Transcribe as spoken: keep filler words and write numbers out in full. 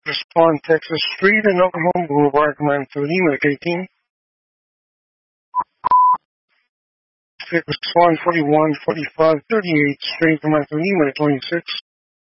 Spawn, Texas Street and Oklahoma Boulevard, command to Lima eighteen. Spawn forty-one, forty-five, thirty-eight, Street, command to Lima twenty-six.